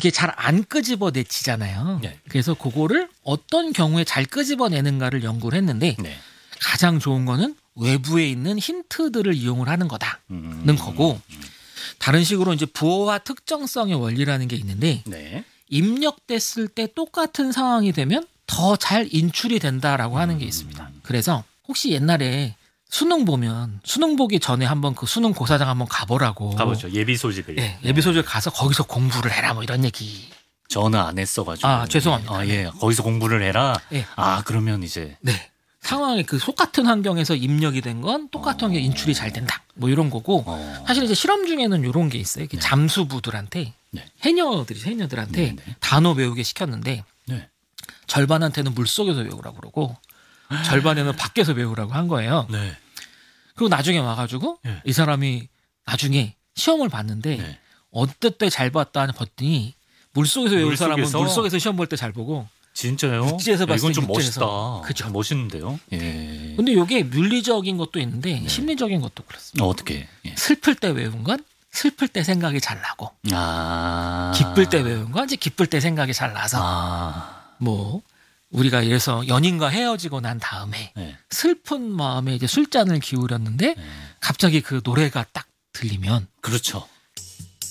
그게 잘 안 끄집어내지잖아요. 네. 그래서 그거를 어떤 경우에 잘 끄집어내는가를 연구를 했는데 네. 가장 좋은 거는 외부에 있는 힌트들을 이용을 하는 거다는 거고 다른 식으로 이제 부호화 특정성의 원리라는 게 있는데 네. 입력됐을 때 똑같은 상황이 되면 더 잘 인출이 된다라고 하는 게 있습니다. 그래서 혹시 옛날에 수능 보면 수능 보기 전에 한번 그 수능 고사장 한번 가보라고 가보죠. 예비 소집을. 네, 예비 소집 가서 거기서 공부를 해라 뭐 이런 얘기. 저는 안 했어가지고. 아, 죄송합니다. 아, 예. 거기서 공부를 해라. 네. 아, 그러면 이제. 네. 상황이 그 똑같은 환경에서 입력이 된 건 똑같은 환경에 인출이 잘 된다. 뭐 이런 거고. 사실 이제 실험 중에는 이런 게 있어요. 네. 잠수부들한테 네. 해녀들한테 네, 네. 단어 외우게 시켰는데 네. 절반한테는 물속에서 외우라고 그러고 절반에는 밖에서 외우라고 한 거예요. 네. 그리고 나중에 와가지고 네. 이 사람이 나중에 시험을 봤는데 네. 어떨 때 잘 봤다 봤더니 물속에서 외운 사람은 물속에서? 물속에서 시험 볼 때 잘 보고 진짜요? 육지에서 봤을 이건 때 좀 육지에서. 멋있다. 그죠. 멋있는데요. 예. 근데 이게 물리적인 것도 있는데 심리적인 것도 그렇습니다. 어떻게? 예. 슬플 때 외운 건 슬플 때 생각이 잘 나고 아. 기쁠 때 외운 건 이제 기쁠 때 생각이 잘 나서 아. 뭐 우리가 이래서 연인과 헤어지고 난 다음에 네. 슬픈 마음에 이제 술잔을 기울였는데 네. 갑자기 그 노래가 딱 들리면 그렇죠.